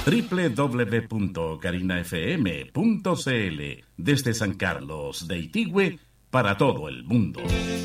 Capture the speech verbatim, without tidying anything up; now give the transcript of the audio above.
doble u doble u doble u punto carina f m punto c l desde San Carlos de Itigüe para todo el mundo.